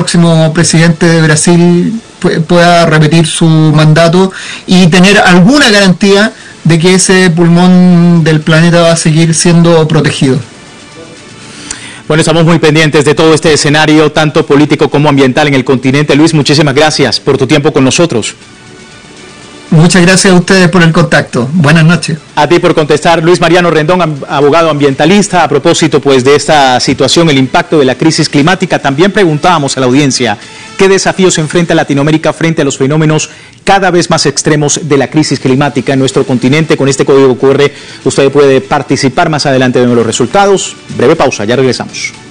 próximo presidente de Brasil pueda repetir su mandato y tener alguna garantía de que ese pulmón del planeta va a seguir siendo protegido. Bueno, estamos muy pendientes de todo este escenario, tanto político como ambiental en el continente. Luis, muchísimas gracias por tu tiempo con nosotros. Muchas gracias a ustedes por el contacto. Buenas noches. A ti por contestar. Luis Mariano Rendón, abogado ambientalista. A propósito pues de esta situación, el impacto de la crisis climática, también preguntábamos a la audiencia qué desafíos enfrenta Latinoamérica frente a los fenómenos cada vez más extremos de la crisis climática en nuestro continente. Con este código QR usted puede participar más adelante de los resultados. Breve pausa, ya regresamos.